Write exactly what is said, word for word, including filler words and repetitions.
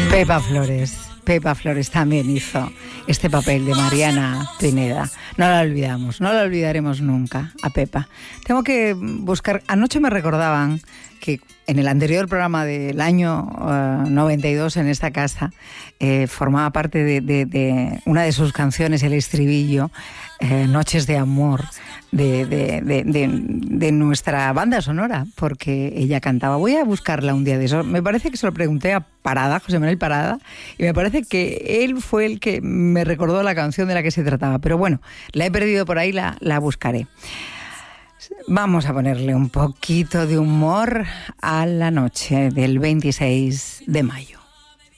Pepa Flores. Pepa Flores también hizo este papel de Mariana Pineda. No la olvidamos, no la olvidaremos nunca a Pepa. Tengo que buscar... Anoche me recordaban que en el anterior programa del año uh, noventa y dos en esta casa eh, formaba parte de, de, de una de sus canciones, el estribillo, eh, Noches de Amor, de, de, de, de, de nuestra banda sonora, porque ella cantaba. Voy a buscarla un día de eso. Me parece que se lo pregunté a Parada, José Manuel Parada, y me parece que él fue el que me recordó la canción de la que se trataba. Pero bueno, la he perdido por ahí, la, la buscaré. Vamos a ponerle un poquito de humor a la noche del veintiséis de mayo.